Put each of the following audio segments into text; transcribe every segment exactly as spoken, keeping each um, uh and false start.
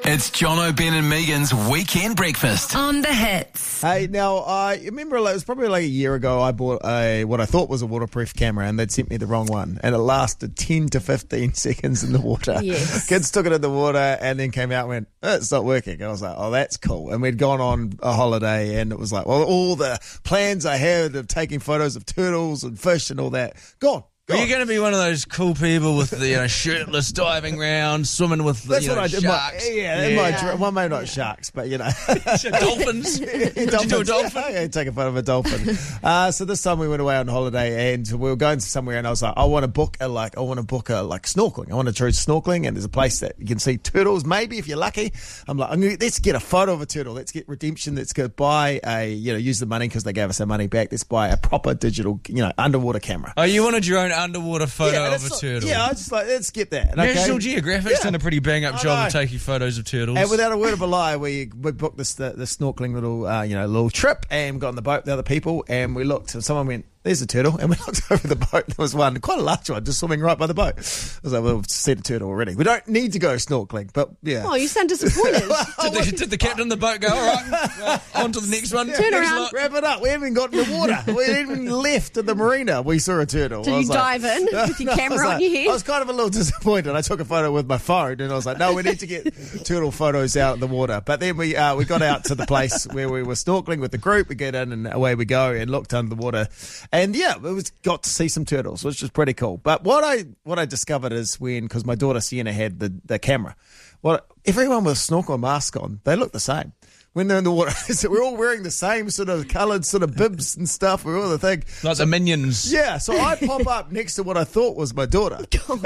It's John O'Ben and Megan's Weekend Breakfast. On the Hits. Hey, now, I remember like, it was probably like a year ago I bought a what I thought was a waterproof camera and they'd sent me the wrong one. And it lasted ten to fifteen seconds in the water. Yes. Kids took it in the water and then came out and went, oh, it's not working. I was like, oh, that's cool. And we'd gone on a holiday and it was like, well, all the plans I had of taking photos of turtles and fish and all that, gone. Are you going to be one of those cool people with the you know, shirtless diving around, swimming with the That's you what know, I did. sharks? My, yeah, in my dr- well, maybe not sharks, but you know. Dolphins? Did you do a dolphin? Yeah, take a photo of a dolphin. uh, so this time we went away on holiday and we were going somewhere and I was like, I want to book a like, I want to book a like snorkeling. I want to try snorkeling and there's a place that you can see turtles. Maybe if you're lucky, I'm like, I'm gonna, let's get a photo of a turtle. Let's get redemption. Let's go buy a you know use the money because they gave us our money back. Let's buy a proper digital you know underwater camera. Oh, you wanted your own underwater photo Yeah, of a that's turtle? Yeah, I was just like, let's get that. Okay? National Geographic's Yeah. done a pretty bang-up I job know. of taking photos of turtles. And without a word of a lie, we we booked this the, the snorkeling little uh, you know little trip and got on the boat with the other people and we looked and someone went, there's a turtle, and we looked over the boat. There was one, quite a large one, just swimming right by the boat. I was like, well, we've seen a turtle already. We don't need to go snorkeling, but yeah. Oh, you sound disappointed. did, the, did the captain of the boat go, all right, well, on to the next one? Turn Next around. lot. Wrap it up. We haven't got in the water. We haven't even left at the marina. We saw a turtle. Did I was you like- dive in with your I camera was on like- your head? I was kind of a little disappointed. I took a photo with my phone and I was like, no, we need to get turtle photos out in the water. But then we uh, we got out to the place where we were snorkeling with the group. We get in and away we go and looked under the water. And yeah, it was got to see some turtles, which was pretty cool. But what I what I discovered is when, because my daughter Sienna had the, the camera, what everyone with a snorkel mask on, they look the same. When they're in the water, so we're all wearing the same sort of coloured sort of bibs and stuff. We're all the thing. Like the minions. Yeah, so I pop up next to what I thought was my daughter.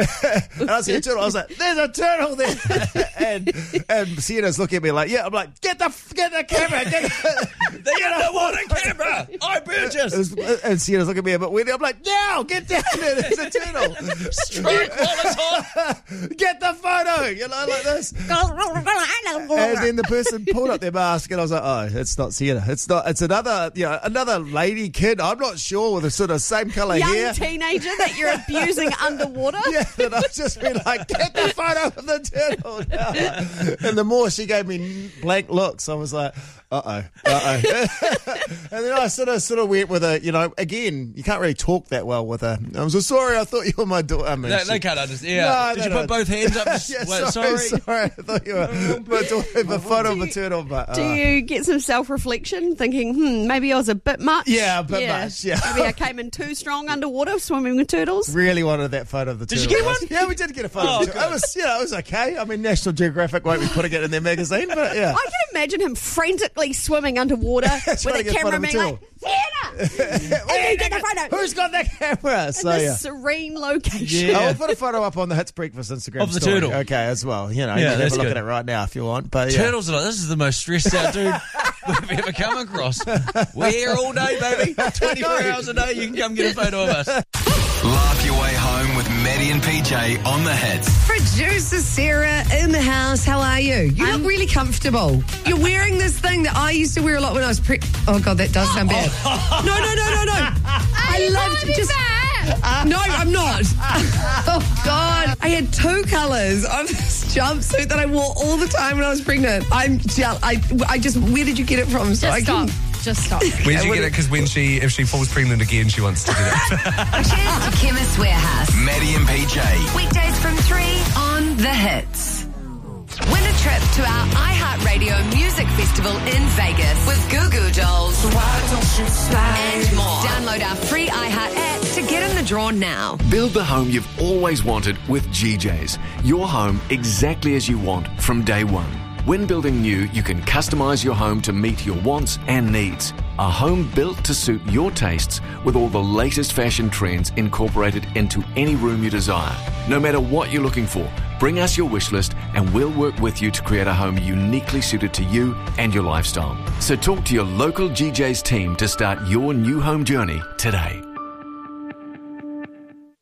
and I see a turtle. I was like, there's a turtle there. and and Sienna's looking at me like, yeah. I'm like, get the get the camera. Get the, The underwater camera! I purchased! and Sienna's looking at me a bit weird. I'm like, now, get down there. There's a turtle. Strike while it's hot! Get the photo. You know, like this. And then the person pulled up their mask, and I was like, "Oh, it's not Sienna. It's not. It's another, you know, another lady kid. I'm not sure with the sort of same colour Young hair." teenager that you're abusing underwater. Yeah, and I just been like, "Get the photo of the turtle now." And the more she gave me blank looks, I was like, "Uh oh, uh oh." And then I sort of, sort of went with a, you know, again, you can't really talk that well with her. I was so sorry. I thought you were my daughter. I mean, They, she- they can't understand. Yeah. No, Did they you put don't. both hands up? Just, Yeah, wait, sorry, sorry. sorry. I thought you were my daughter, a photo of Do a you- turtle, but Do uh, you get some self-reflection, thinking, hmm, maybe I was a bit much? Yeah, a bit much, yeah. Maybe I came in too strong underwater swimming with turtles? really wanted that photo of the Did turtle. you get one? Yeah, we did get a photo. Oh, of the turtle. It was, yeah, it was okay. I mean, National Geographic won't be putting it in their magazine, but yeah. I can imagine him frantically swimming underwater with Trying to a get camera a being photo of like, Sienna! And you get the photo. Who's got that camera? In So this yeah. serene location. Yeah. I will put a photo up on the Hits Breakfast Instagram Of the story. turtle. Okay, as well. You know, you Yeah, can have that's a look good. at it right now if you want. But yeah. Turtles are like, this is the most stressed out dude we've ever come across. We're here all day, baby. twenty-four hours a day, you can come get a photo of us. Laugh your way home with Maddie and P J on the Hits. Producer Sarah in the house. How are you? You look really comfortable. You're wearing this thing that I used to wear a lot when I was pre. Oh God, that does sound bad. No, no, no, no, no. I loved just. No, I'm not. Oh God, I had two colours of this jumpsuit that I wore all the time when I was pregnant. I'm jealous. I, I just. Where did you get it from? So Just I stop. can. Just stop. Where did you get it? Because when she, if she falls pregnant again, she wants to get it. Cheers to Chemist Warehouse. Maddie and P J. Weekdays from three on The Hits. Win a trip to our iHeartRadio Music Festival in Vegas with Goo Goo Dolls and more. Download our free iHeart app to get in the draw now. Build the home you've always wanted with G J's. Your home exactly as you want from day one. When building new, you can customise your home to meet your wants and needs. A home built to suit your tastes with all the latest fashion trends incorporated into any room you desire. No matter what you're looking for, bring us your wish list and we'll work with you to create a home uniquely suited to you and your lifestyle. So talk to your local G J's team to start your new home journey today.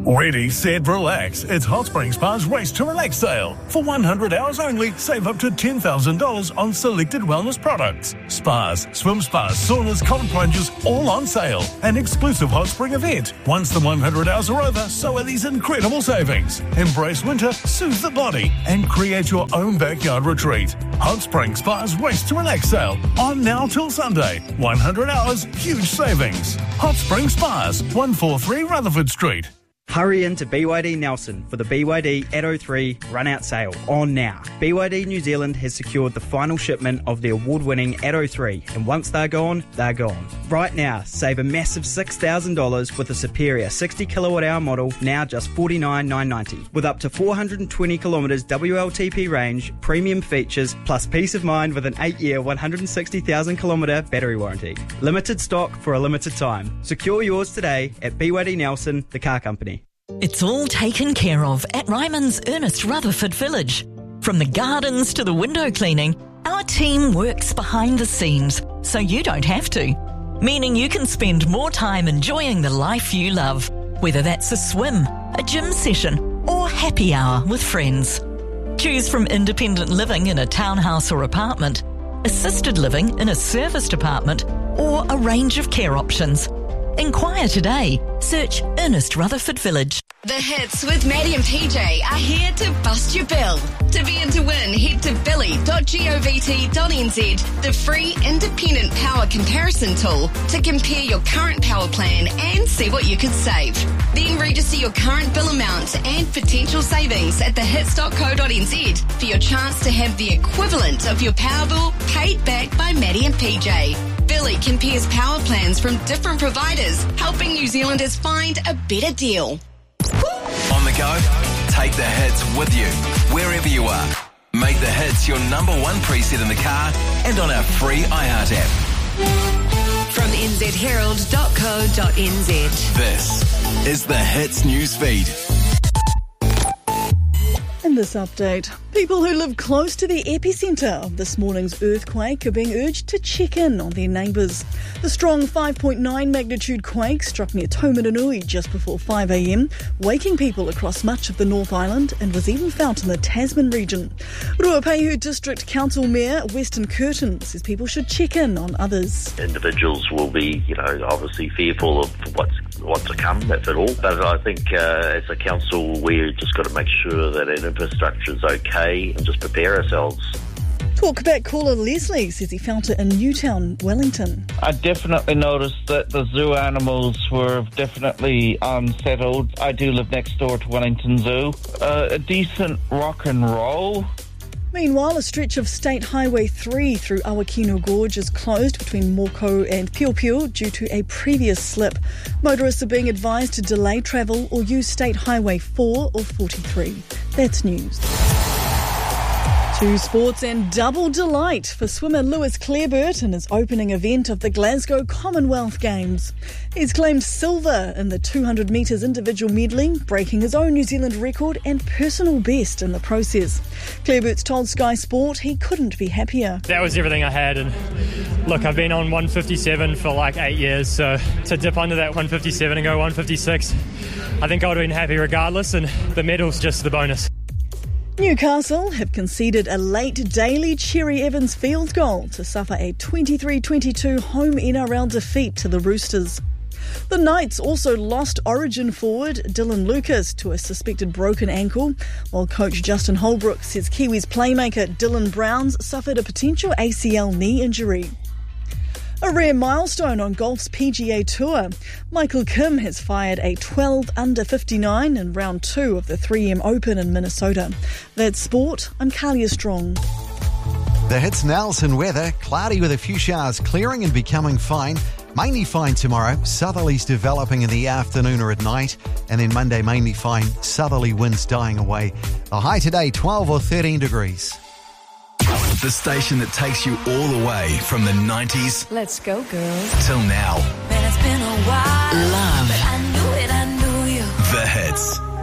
Ready, set, relax. It's Hot Spring Spa's Race to Relax sale. For one hundred hours only, save up to ten thousand dollars on selected wellness products. Spas, swim spas, saunas, cold plunges, all on sale. An exclusive Hot Spring event. Once the one hundred hours are over, so are these incredible savings. Embrace winter, soothe the body, and create your own backyard retreat. Hot Spring Spa's Race to Relax sale. On now till Sunday. one hundred hours, huge savings. Hot Spring Spas, one forty-three Rutherford Street. Hurry into B Y D Nelson for the B Y D Atto three run-out sale on now. B Y D New Zealand has secured the final shipment of the award-winning Atto three, and once they're gone, they're gone. Right now, save a massive six thousand dollars with the superior sixty kilowatt hour model, now just forty-nine thousand nine hundred ninety dollars. With up to four hundred twenty kilometres W L T P range, premium features, plus peace of mind with an eight year, one hundred sixty thousand kilometre battery warranty. Limited stock for a limited time. Secure yours today at B Y D Nelson, the car company. It's all taken care of at Ryman's Ernest Rutherford Village. From the gardens to the window cleaning, our team works behind the scenes so you don't have to. Meaning you can spend more time enjoying the life you love, whether that's a swim, a gym session, or happy hour with friends. Choose from independent living in a townhouse or apartment, assisted living in a serviced apartment, or a range of care options. Inquire today. Search Ernest Rutherford Village. The hits with Maddie and P J are here to bust your bill. To be in to win, head to billy dot govt dot n z, the free independent power comparison tool, to compare your current power plan and see what you could save. Then register your current bill amount and potential savings at the hits dot co dot n z for your chance to have the equivalent of your power bill paid back by Maddie and P J. Billy compares power plans from different providers, helping New Zealanders find a better deal. On the go, take the hits with you, wherever you are. Make the hits your number one preset in the car and on our free iHeart app. From n z herald dot co dot n z. This is the Hits News Feed. In this update, people who live close to the epicentre of this morning's earthquake are being urged to check in on their neighbours. The strong five point nine magnitude quake struck near Taumarunui just before five a m, waking people across much of the North Island, and was even felt in the Tasman region. Ruapehu District Council Mayor Weston Curtin says people should check in on others. Individuals will be, you know, obviously fearful of what's what's to come, if at all. But I think uh, as a council, we've just got to make sure that our infrastructure is okay and just prepare ourselves. Talkback caller Leslie says he felt it in Newtown, Wellington. I definitely noticed that the zoo animals were definitely unsettled. I do live next door to Wellington Zoo. Uh, a decent rock and roll. Meanwhile, a stretch of State Highway three through Awakino Gorge is closed between Moko and Piopio due to a previous slip. Motorists are being advised to delay travel or use State Highway four or forty-three. That's news. To sports and double delight for swimmer Lewis Clareburt in his opening event of the Glasgow Commonwealth Games. He's claimed silver in the two hundred metres individual medley, breaking his own New Zealand record and personal best in the process. Clareburt's told Sky Sport he couldn't be happier. That was everything I had, and look, I've been on one fifty-seven for like eight years, so to dip under that one fifty-seven and go one fifty-six, I think I would have been happy regardless, and the medal's just the bonus. Newcastle have conceded a late Daly Cherry Evans field goal to suffer a twenty-three twenty-two home N R L defeat to the Roosters. The Knights also lost Origin forward Dylan Lucas to a suspected broken ankle, while coach Justin Holbrook says Kiwis playmaker Dylan Browns suffered a potential A C L knee injury. A rare milestone on golf's P G A Tour. Michael Kim has fired a twelve under fifty-nine in round two of the three M Open in Minnesota. That's sport. I'm Kalia Strong. The Hits Nelson weather. Cloudy with a few showers clearing and becoming fine. Mainly fine tomorrow. Southerlies developing in the afternoon or at night. And then Monday mainly fine. Southerly winds dying away. The high today twelve or thirteen degrees. The station that takes you all the way from the nineties. Let's go, girls. Till now. Man, it's been a while. Love. But I knew it, I knew you. The Hits.